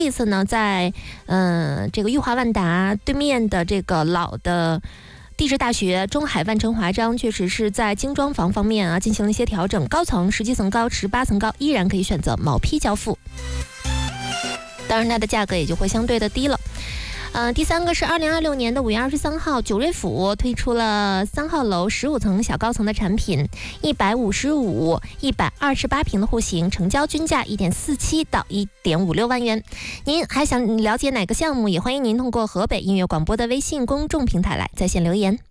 这次呢，在这个裕华万达对面的这个老的地质大学中海万城华章，确实是在精装房方面进行了一些调整，高层17层高、18层高，依然可以选择毛坯交付，当然它的价格也就会相对的低了。第三个是2026年的5月23号，九瑞府推出了3号楼15层小高层的产品，155、128平的户型，成交均价1.47到1.56万元。您还想了解哪个项目，也欢迎您通过河北音乐广播的微信公众平台来在线留言。